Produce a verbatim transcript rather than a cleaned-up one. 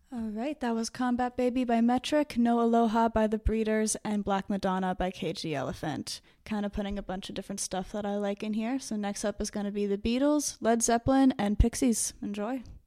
All right, that was Combat Baby by Metric, No Aloha by The Breeders, and Black Madonna by Cage the Elephant. Kind of putting a bunch of different stuff that I like in here. So next up is going to be the Beatles, Led Zeppelin, and Pixies. Enjoy.